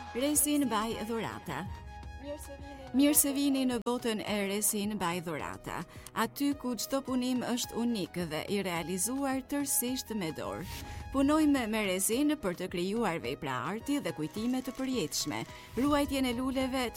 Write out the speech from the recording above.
Resin by Dhurata. Mirë se vini në botën e Resin by Dhurata, aty ku çdo punim është unik dhe i realizuar tërësisht me dorë. Punojmë me resin për të krijuar vepra arti dhe kujtime të përjetshme, ruajtjen e luleve